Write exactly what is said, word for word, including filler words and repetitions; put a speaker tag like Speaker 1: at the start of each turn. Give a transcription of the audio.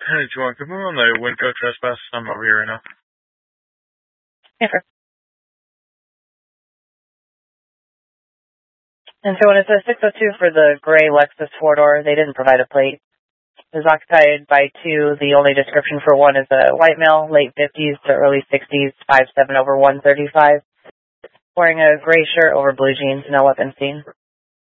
Speaker 1: Hey, Juwan, can we on the Winco trespass? I'm over here right now.
Speaker 2: Yeah, sure. And so when it says six oh two for the gray Lexus four-door, they didn't provide a plate. It was occupied by two. The only description for one is a white male, late fifties to early sixties, five seven over one thirty-five, wearing a gray shirt over blue jeans, no weapons seen.